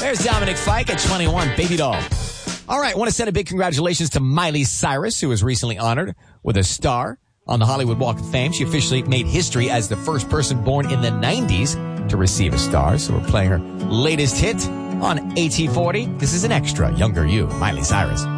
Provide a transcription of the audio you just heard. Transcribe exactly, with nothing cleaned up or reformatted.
There's Dominic Fike at twenty-one, Baby Doll. All right, I want to send a big congratulations to Miley Cyrus, who was recently honored with a star on the Hollywood Walk of Fame. She officially made history as the first person born in the nineties to receive a star. So we're playing her latest hit on A T forty. This is an extra, Younger You, Miley Cyrus.